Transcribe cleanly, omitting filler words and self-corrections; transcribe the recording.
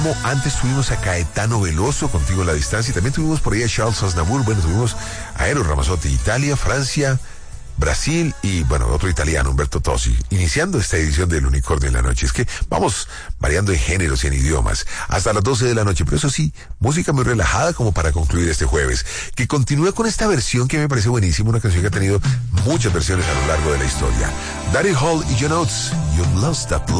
Antes tuvimos a Caetano Veloso, Contigo en la Distancia, y también tuvimos por ahí a Charles Aznavour. Bueno, tuvimos a Eros Ramazzotti, Italia, Francia, Brasil y, bueno, otro italiano, Umberto Tozzi, iniciando esta edición del Unicornio en la Noche. Es que vamos variando en géneros y en idiomas hasta las 12 de la noche, pero eso sí, música muy relajada como para concluir este jueves, que continúa con esta versión que me parece buenísima, una canción que ha tenido muchas versiones a lo largo de la historia. Daryl Hall y John Oates, You've Lost That Love.